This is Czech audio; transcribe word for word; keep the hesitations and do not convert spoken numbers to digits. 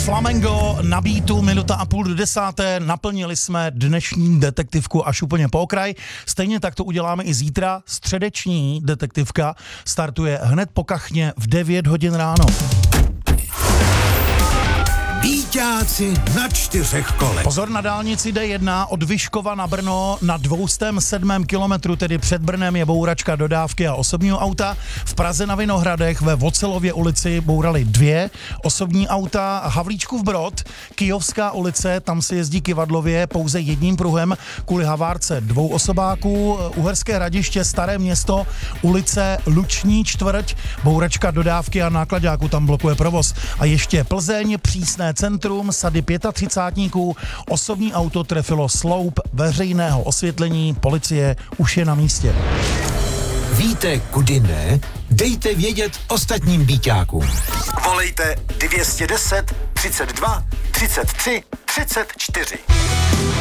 Flamengo na beatu, minuta a půl do desáté, naplnili jsme dnešní detektivku až úplně po okraj. Stejně tak to uděláme i zítra. Středeční detektivka startuje hned po kachně v devět hodin ráno. Býťáci na čtyřech kolech. Pozor na dálnici D jedna od Vyškova na Brno na dvě stě sedm kilometrů, tedy před Brnem je bouračka dodávky a osobního auta. V Praze na Vinohradech ve Vocelově ulici bourali dvě osobní auta. Havlíčkův Brod, Kyjovská ulice, tam se jezdí kyvadlově pouze jedním pruhem kvůli havárce dvou osobáků. Uherské Hradiště, Staré Město, ulice Luční čtvrť, bouračka dodávky a náklaďáků tam blokuje provoz. A ještě Plzeň, Přísné centrum, sady třicátníků, osobní auto trefilo sloup veřejného osvětlení, policie už je na místě. Víte, kudy ne? Dejte vědět ostatním býťákům. Volejte dvě stě deset, třicet dva, třicet tři, třicet čtyři.